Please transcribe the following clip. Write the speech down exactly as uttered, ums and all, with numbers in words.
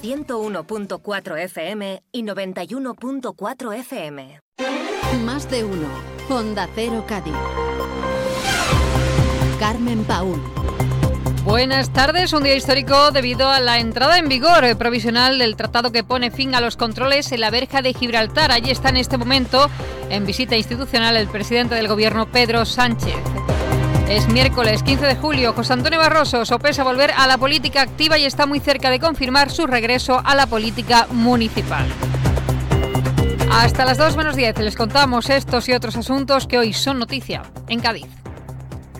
ciento uno punto cuatro F M y noventa y uno punto cuatro F M. Más de uno. Onda Cero Cádiz. Carmen Paúl. Buenas tardes, un día histórico debido a la entrada en vigor provisional del tratado que pone fin a los controles en la verja de Gibraltar. Allí está en este momento en visita institucional el presidente del gobierno, Pedro Sánchez. Es miércoles quince de julio. José Antonio Barroso sopesa volver a la política activa y está muy cerca de confirmar su regreso a la política municipal. Hasta las dos menos diez les contamos estos y otros asuntos que hoy son noticia en Cádiz.